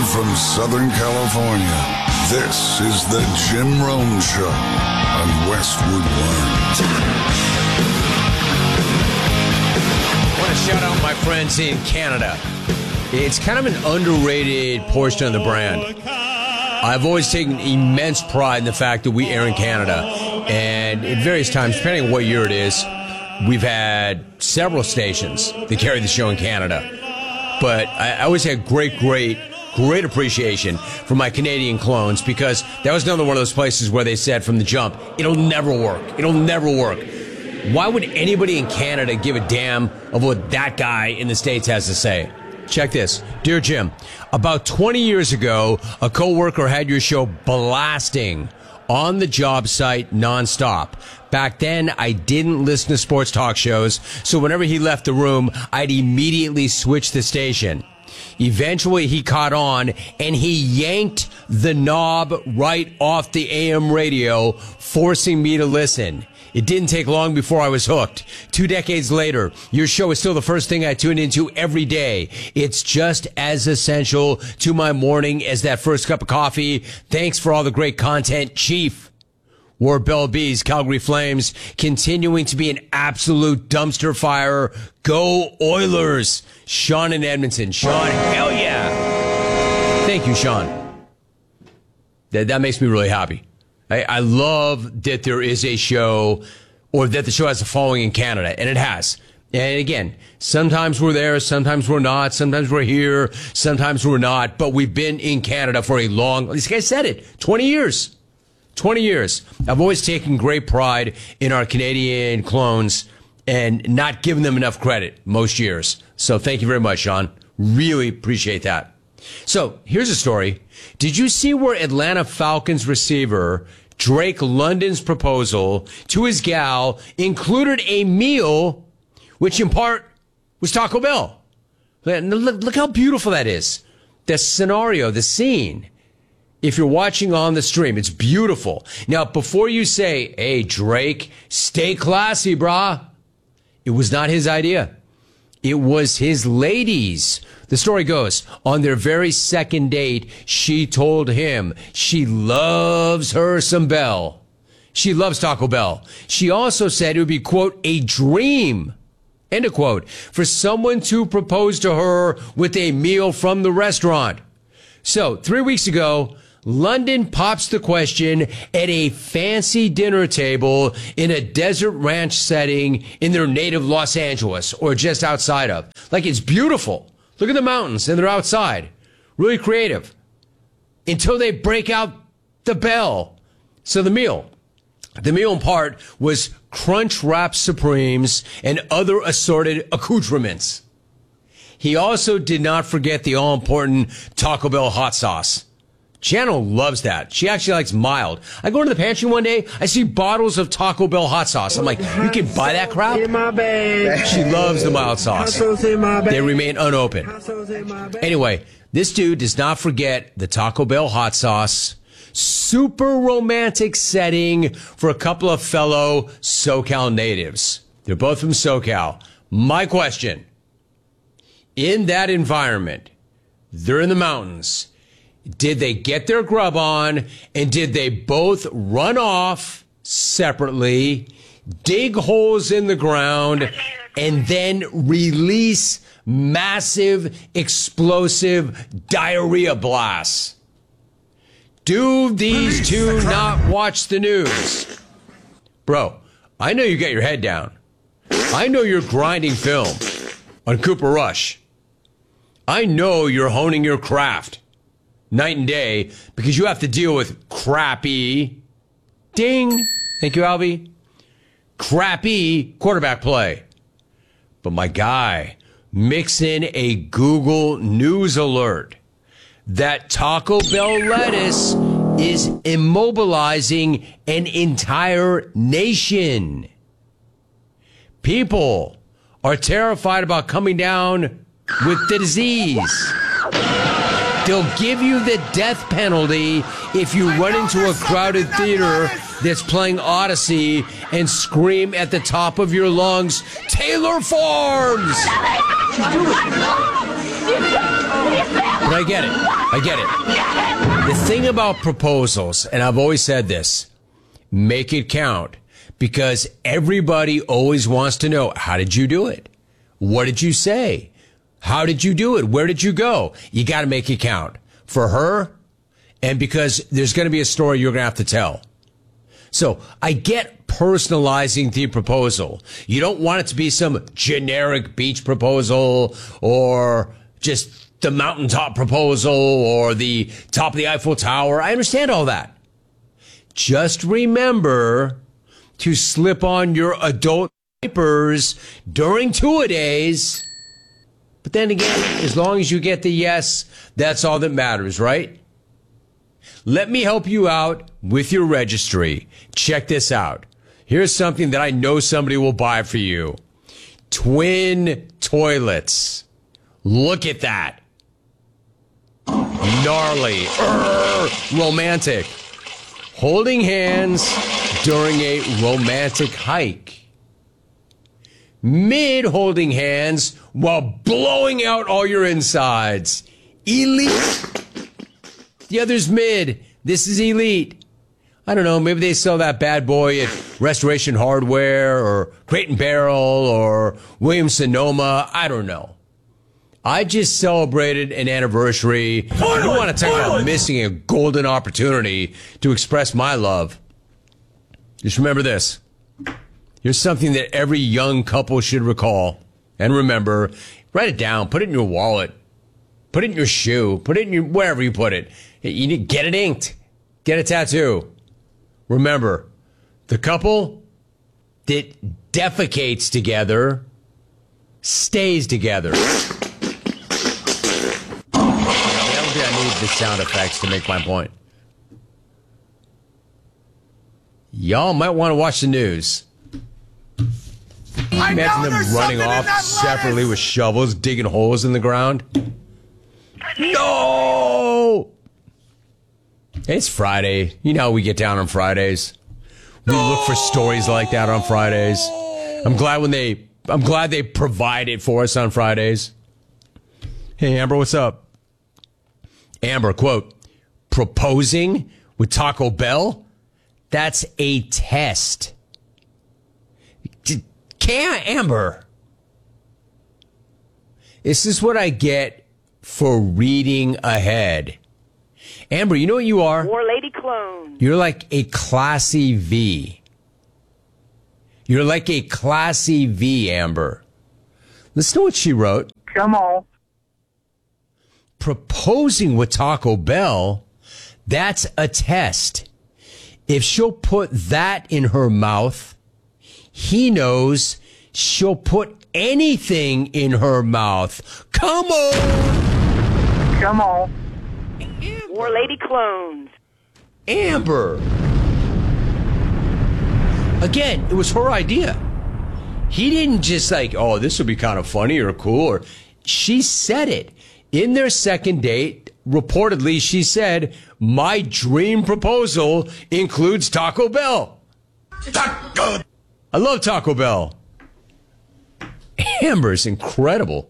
from Southern California, this is the Jim Rome Show on Westwood One. I want to shout out my friends in Canada. It's kind of an underrated portion of the brand. I've always taken immense pride in the fact that we air in Canada. And at various times, depending on what year it is, we've had several stations that carry the show in Canada. But I always had great appreciation for my Canadian clones, because that was another one of those places where they said from the jump, it'll never work. It'll never work. Why would anybody in Canada give a damn of what that guy in the States has to say? Check this. Dear Jim, about 20 years ago, a coworker had your show blasting on the job site nonstop. Back then, I didn't listen to sports talk shows, so whenever he left the room, I'd immediately switch the station. Eventually, he caught on, and he yanked the knob right off the AM radio, forcing me to listen. It didn't take long before I was hooked. 2 decades later, your show is still the first thing I tune into every day. It's just as essential to my morning as that first cup of coffee. Thanks for all the great content, Chief. War Bell Bees, Calgary Flames, continuing to be an absolute dumpster fire. Go Oilers. Sean in Edmonton. Sean, hell yeah. Thank you, Sean. That makes me really happy. I love that there is a show, or that the show has a following in Canada, and it has. And again, sometimes we're there, sometimes we're not, sometimes we're here, sometimes we're not, but we've been in Canada for a long, this guy said it, 20 years. 20 years. I've always taken great pride in our Canadian clones and not given them enough credit most years. So thank you very much, Sean. Really appreciate that. So here's a story. Did you see where Atlanta Falcons receiver Drake London's proposal to his gal included a meal, which in part was Taco Bell? Look how beautiful that is. The scenario, the scene. If you're watching on the stream, it's beautiful. Now, before you say, hey, Drake, stay classy, brah. It was not his idea. It was his lady's. The story goes, on their very second date, she told him she loves her some Bell. She loves Taco Bell. She also said it would be, quote, a dream, end of quote, for someone to propose to her with a meal from the restaurant. So 3 weeks ago, London pops the question at a fancy dinner table in a desert ranch setting in their native Los Angeles, or just outside of. Like, it's beautiful. Look at the mountains, and they're outside. Really creative. Until they break out the bell. So the meal in part was Crunch Wrap Supremes and other assorted accoutrements. He also did not forget the all-important Taco Bell hot sauce. Jano loves that. She actually likes mild. I go into the pantry one day, I see bottles of Taco Bell hot sauce. I'm like, you can buy that crap? She loves the mild sauce. They remain unopened. Anyway, this dude does not forget the Taco Bell hot sauce. Super romantic setting for a couple of fellow SoCal natives. They're both from SoCal. My question, in that environment, they're in the mountains, did they get their grub on, and did they both run off separately, dig holes in the ground, and then release massive, explosive diarrhea blasts? Do these two not watch the news? Bro, I know you got your head down. I know you're grinding film on Cooper Rush. I know you're honing your craft night and day, because you have to deal with crappy, ding, thank you, Albie, crappy quarterback play. But my guy, mix in a Google News alert that Taco Bell lettuce is immobilizing an entire nation. People are terrified about coming down with the disease. They'll give you the death penalty if you run into a crowded theater that's playing Odyssey and scream at the top of your lungs, Taylor Farms! But I get it. I get it. The thing about proposals, and I've always said this, make it count. Because everybody always wants to know, how did you do it? What did you say? How did you do it? Where did you go? You got to make it count for her. And because there's going to be a story you're going to have to tell. So I get personalizing the proposal. You don't want it to be some generic beach proposal or just the mountaintop proposal or the top of the Eiffel Tower. I understand all that. Just remember to slip on your adult diapers during two-a-days. But then again, as long as you get the yes, that's all that matters, right? Let me help you out with your registry. Check this out. Here's something that I know somebody will buy for you. Twin toilets. Look at that. Gnarly. Romantic. Holding hands during a romantic hike. Mid holding hands while blowing out all your insides. Elite. The other's mid. This is elite. I don't know, maybe they sell that bad boy at Restoration Hardware or Crate and Barrel or Williams-Sonoma. I don't know. I just celebrated an anniversary. You want to talk about missing a golden opportunity to express my love. Just remember this. Here's something that every young couple should recall and remember. Write it down. Put it in your wallet. Put it in your shoe. Put it in your wherever you put it. You need get it inked. Get a tattoo. Remember, the couple that defecates together stays together. I need the sound effects to make my point. Y'all might want to watch the news. Imagine them running off separately with shovels, digging holes in the ground. No! It's Friday. You know how we get down on Fridays. We look for stories like that on Fridays. I'm glad they provide it for us on Fridays. Hey, Amber, what's up? Amber, quote, proposing with Taco Bell? That's a test. Can't, Amber. This is what I get for reading ahead. Amber, you know what you are? War Lady clone. You're like a classy V. You're like a classy V, Amber. Listen to what she wrote. Come on. Proposing with Taco Bell, that's a test. If she'll put that in her mouth, he knows she'll put anything in her mouth. Come on. Come on. War Lady clones. Amber. Again, it was her idea. He didn't just like, oh, this would be kind of funny or cool. Or she said it. In their second date, reportedly, she said, my dream proposal includes Taco Bell. Taco. I love Taco Bell. Amber's incredible.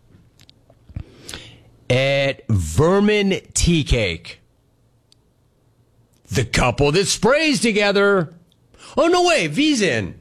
At Vermin Tea Cake, the couple that sprays together. Oh, no way, V's in.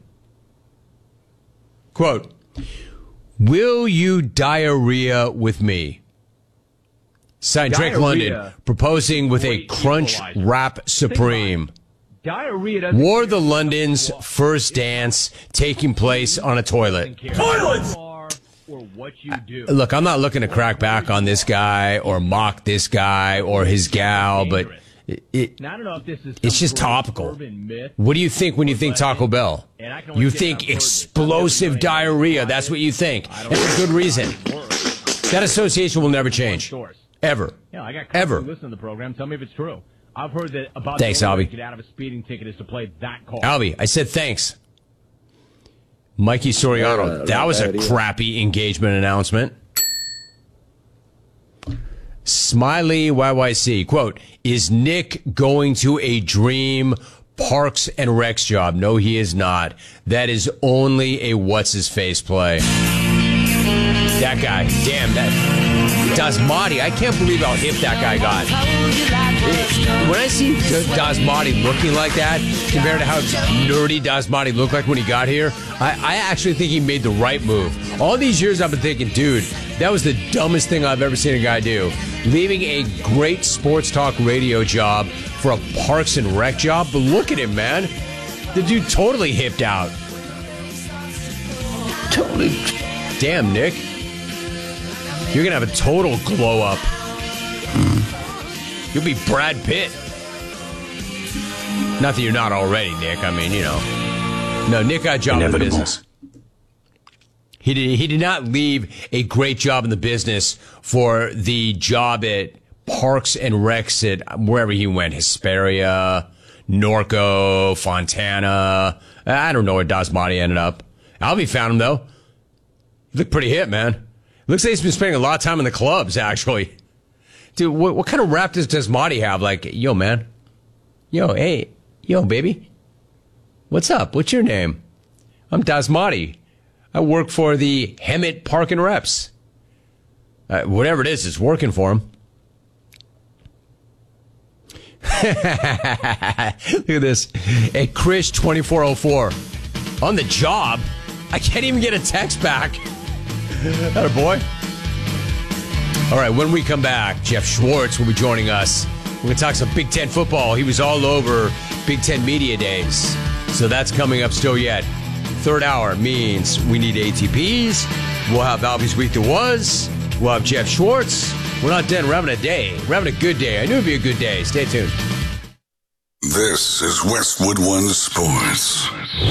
Quote, will you diarrhea with me? Signed Drake London, proposing with a Crunch Wrap Supreme. Wore the London's first dance taking place on a toilet. Toilets! Look, I'm not looking to crack back on this guy or mock this guy or his gal, but it's just topical. What do you think when you think Taco Bell? You think explosive diarrhea. That's what you think. And for good reason. That association will never change. Ever. Yeah, I got ever. Listen to the program. Tell me if it's true. I've heard that about thanks, the only way Albie. to get out of a speeding ticket is to play that call. Albie, I said thanks. Mikey Soriano, that was a crappy engagement announcement. Smiley YYC, quote, is Nick going to a dream Parks and Recs job? No, he is not. That is only a what's-his-face play. That guy, damn, that... Dasmati, I can't believe how hip that guy got. When I see Dasmati looking like that, compared to how nerdy Dasmati looked like when he got here, I actually think he made the right move. All these years I've been thinking, dude, that was the dumbest thing I've ever seen a guy do. Leaving a great sports talk radio job for a Parks and Rec job. But look at him, man. The dude totally hipped out. Totally. Damn, Nick. You're going to have a total glow up. You'll be Brad Pitt. Not that you're not already, Nick. I mean, you know. No, Nick got a job in the business. He did not leave a great job in the business for the job at Parks and Recs at wherever he went. Hesperia, Norco, Fontana. I don't know where Dasmati ended up. Albie found him, though. He looked pretty hip, man. Looks like he's been spending a lot of time in the clubs, actually. Dude, what kind of rap does Dasmati have? Like, yo, man. Yo, hey. Yo, baby. What's up? What's your name? I'm Dasmati. I work for the Hemet Park and Reps. Whatever it is, it's working for him. Look at this. Hey, Chris 2404. On the job, I can't even get a text back. Atta boy. All right, when we come back, Jeff Schwartz will be joining us. We're going to talk some Big Ten football. He was all over Big Ten Media Days. So that's coming up still yet. Third hour means we need ATPs. We'll have Albie's Week That Was. We'll have Jeff Schwartz. We're not dead. We're having a day. We're having a good day. I knew it'd be a good day. Stay tuned. This is Westwood One Sports.